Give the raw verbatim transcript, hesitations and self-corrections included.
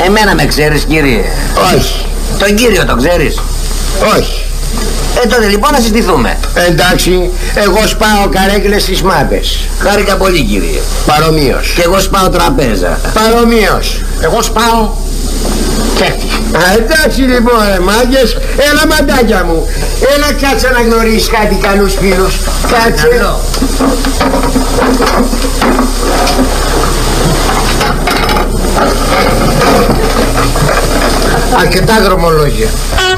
Εμένα με ξέρεις, κύριε? Όχι. Τον κύριο τον ξέρεις? Όχι. Ε, τότε λοιπόν να συστηθούμε. Εντάξει, εγώ σπάω καρέκλες στις μάπες. Χάρηκα πολύ, κύριε. Παρομοίως. Και εγώ σπάω τραπέζα. Παρομοίως. Εγώ σπάω κέφι. Α, εντάξει λοιπόν ρε μάγκες, έλα μαντάκια μου. Έλα κάτσε να γνωρίσεις κάτι καλούς φίλους. Κάτσε. Καλό. Αρκετά δρομολόγια.